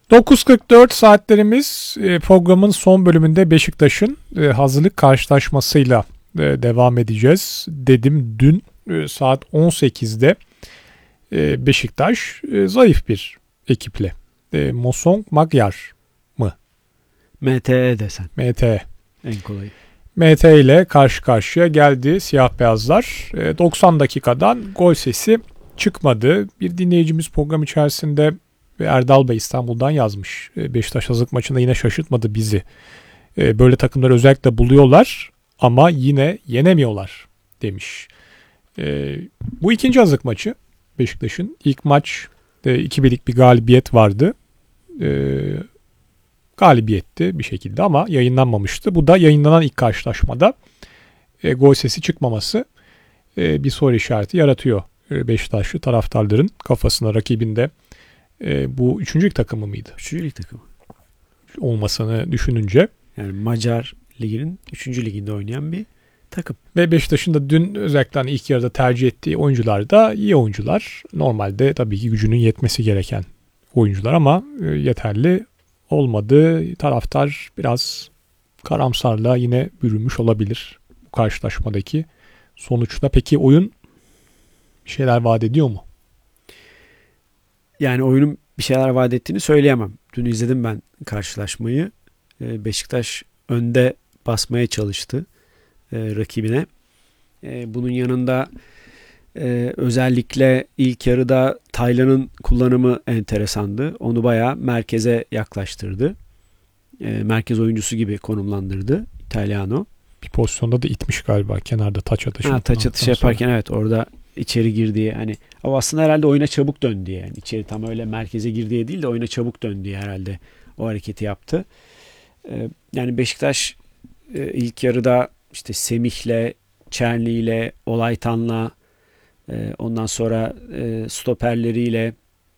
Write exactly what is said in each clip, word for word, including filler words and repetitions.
dokuz kırk dört saatlerimiz programın son bölümünde Beşiktaş'ın hazırlık karşılaşmasıyla devam edeceğiz. Dedim dün saat on sekizde Beşiktaş zayıf bir ekiple. Mosong Magyar mı? M T E desen. M T E. En kolayı. M T E ile karşı karşıya geldi siyah beyazlar. doksan dakikadan gol sesi çıkmadı. Bir dinleyicimiz program içerisinde Erdal Bey İstanbul'dan yazmış. Beşiktaş hazırlık maçında yine şaşırtmadı bizi. Böyle takımları özellikle buluyorlar ama yine yenemiyorlar demiş. Bu ikinci hazırlık maçı Beşiktaş'ın. İlk maç iki birlik bir galibiyet vardı. Galibiyetti bir şekilde ama yayınlanmamıştı. Bu da yayınlanan ilk karşılaşmada gol sesi çıkmaması bir soru işareti yaratıyor Beşiktaşlı taraftarların kafasına, rakibinde. E, bu üçüncü lig takımı mıydı? Üçüncü lig takımı. Olmasını düşününce. Yani Macar Ligi'nin üçüncü liginde oynayan bir takım. Ve Beşiktaş'ın da dün özellikle hani ilk yarıda tercih ettiği oyuncular da iyi oyuncular. Normalde tabii ki gücünün yetmesi gereken oyuncular ama yeterli olmadı. Taraftar biraz karamsarlığa yine bürünmüş olabilir bu karşılaşmadaki sonuçta. Peki oyun bir şeyler vaat ediyor mu? Yani oyunun bir şeyler vaat ettiğini söyleyemem. Dün izledim ben karşılaşmayı. Beşiktaş önde basmaya çalıştı e, rakibine. E, bunun yanında e, özellikle ilk yarıda Taylan'ın kullanımı enteresandı. Onu bayağı merkeze yaklaştırdı. E, merkez oyuncusu gibi konumlandırdı Italiano. Bir pozisyonda da itmiş galiba kenarda taç atışı. Ha, taç atışı yaparken sonra. Evet orada içeri girdiği hani ama aslında herhalde oyuna çabuk dön diye yani içeri tam öyle merkeze girdiği değil de oyuna çabuk dön diye herhalde o hareketi yaptı. Ee, yani Beşiktaş e, ilk yarıda işte Semih'le, Çerni'yle, Olaytan'la e, ondan sonra e, stoperleriyle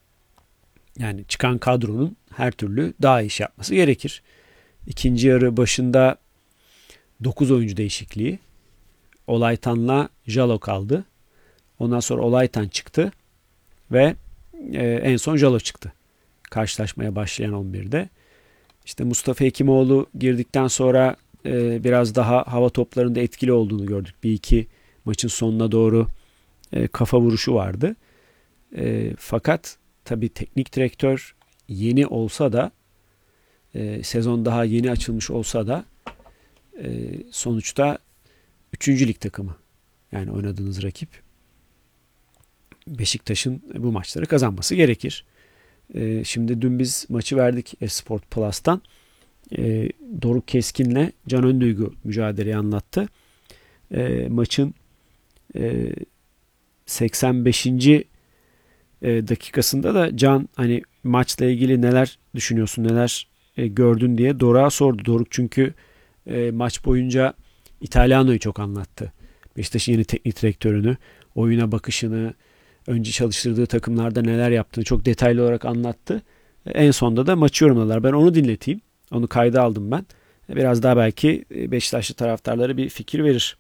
yani çıkan kadronun her türlü daha iyi iş yapması gerekir. İkinci yarı başında dokuz oyuncu değişikliği. Olaytan'la Jalo kaldı. Ondan sonra Olaytan çıktı ve e, en son Jalo çıktı. Karşılaşmaya başlayan on birde. İşte Mustafa Hekimoğlu girdikten sonra e, biraz daha hava toplarında etkili olduğunu gördük. Bir iki maçın sonuna doğru e, kafa vuruşu vardı. E, fakat tabii teknik direktör yeni olsa da e, sezon daha yeni açılmış olsa da e, sonuçta üçüncü lig takımı. Yani oynadığınız rakip. Beşiktaş'ın bu maçları kazanması gerekir. Ee, şimdi dün biz maçı verdik Esport Plus'tan. Ee, Doruk Keskin'le Can Önduygu mücadeleyi anlattı. Ee, maçın e, seksen beşinci E, dakikasında da Can hani maçla ilgili neler düşünüyorsun, neler e, gördün diye Doruk'a sordu. Doruk çünkü e, maç boyunca İtalyano'yu çok anlattı. Beşiktaş'ın yeni teknik direktörünü, oyuna bakışını, önce çalıştırdığı takımlarda neler yaptığını çok detaylı olarak anlattı. En sonunda da maçı yorumladılar. Ben onu dinleteyim. Onu kayda aldım ben. Biraz daha belki Beşiktaşlı taraftarlara bir fikir verir.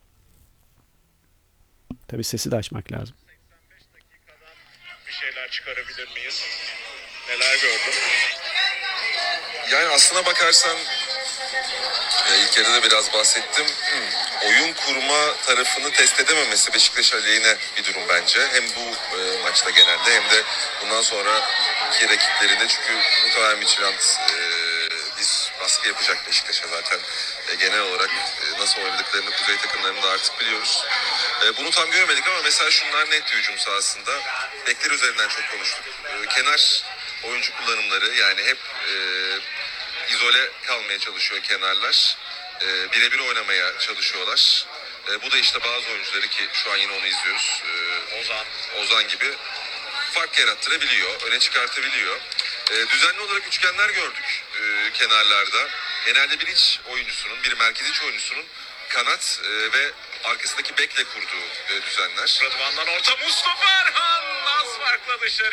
Tabii sesi de açmak lazım. seksen beş dakikadan bir şeyler çıkarabilir miyiz? Neler gördün? Yani aslına bakarsan ya ilk yarıda biraz bahsettim. Hmm. Oyun kurma tarafını test edememesi Beşiktaş aleyhine bir durum bence. Hem bu e, maçta genelde hem de bundan sonra iki rakiplerinde çünkü muhtemelen Midtjylland e, biz baskı yapacak Beşiktaş'a zaten e, genel olarak e, nasıl oynadıklarını kuzey takımlarında artık biliyoruz. E, bunu tam göremedik ama mesela şunlar netti hücum sahasında. Bekler üzerinden çok konuştuk. E, kenar oyuncu kullanımları yani hep e, izole kalmaya çalışıyor kenarlar. E, birebir oynamaya çalışıyorlar. E, bu da işte bazı oyuncuları ki şu an yine onu izliyoruz. E, Ozan Ozan gibi fark yarattırabiliyor, öne çıkartabiliyor. E, düzenli olarak üçgenler gördük e, kenarlarda. Genelde bir iç oyuncusunun, bir merkez iç oyuncusunun kanat e, ve arkasındaki bekle kurduğu e, düzenler. Rıdvan'dan orta Mustafa Erhan az farkla dışarı.